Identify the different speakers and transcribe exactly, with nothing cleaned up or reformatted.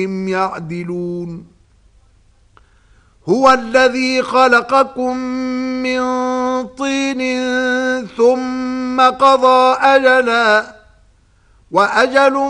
Speaker 1: يعدلون هو الذي خلقكم من طين ثم قضى أجلا وأجل